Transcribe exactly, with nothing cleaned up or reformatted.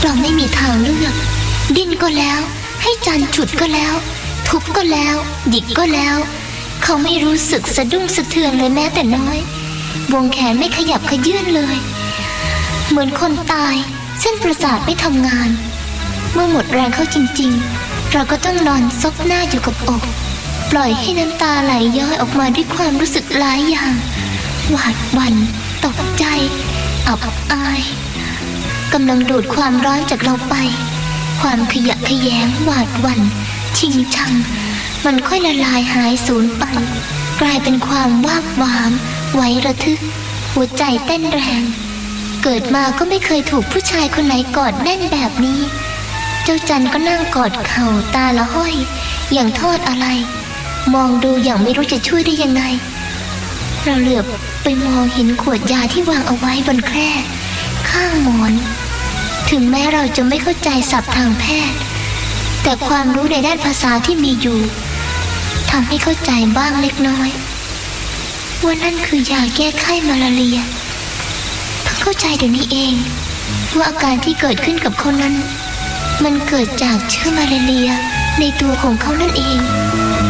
เราไม่มีทางเลือกดิ้นก็แล้วให้จันฉุดก็แล้วทุบก็แล้วหยิกก็แล้วเขาไม่รู้สึกสะดุ้งสะเทือนเลยแม้แต่น้อยวงแขนไม่ขยับขยื่นเลยเหมือนคนตายเส้นประสาทไม่ทำงานเมื่อหมดแรงเข้าจริงๆเราก็ต้องนอนซบหน้าอยู่กับอกปล่อยให้น้ำตาไหลย้อยออกมาด้วยความรู้สึกหลายอย่างหวาดหวั่นตกใจอับอายกำลังดูดความร้อนจากเราไปความขยะแขยงหวาดหวั่นชิงชังมันค่อยละลายหายสูญไปกลายเป็นความวาบหวามไหวระทึกหัวใจเต้นแรงเกิดมาก็ไม่เคยถูกผู้ชายคนไหนกอดแน่นแบบนี้เจ้าจันก็นั่งกอดเข่าตาละห้อยอย่างทอดอะไรมองดูอย่างไม่รู้จะช่วยได้ยังไงเราเหลือบไปมองเห็นขวดยาที่วางเอาไว้บนแคร่ข้างหมอนถึงแม้เราจะไม่เข้าใจศัพท์ทางแพทย์แต่ความรู้ในด้านภาษาที่มีอยู่ทำให้เข้าใจบ้างเล็กน้อยว่านั่นคือยาแก้ไข้มาลาเรียเพิ่งเข้าใจเดี๋ยวนี้เองว่าอาการที่เกิดขึ้นกับเขานั้นมันเกิดจากเชื้อมาลาเรียในตัวของเขานั่นเอง